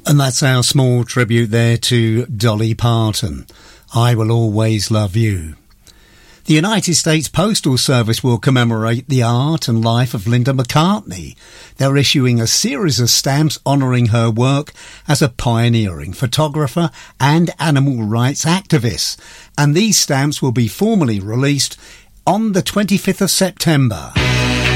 And that's our small tribute there to Dolly Parton. I Will Always Love You. The United States Postal Service will commemorate the art and life of Linda McCartney. They're issuing a series of stamps honouring her work as a pioneering photographer and animal rights activist. And these stamps will be formally released on the 25th of September.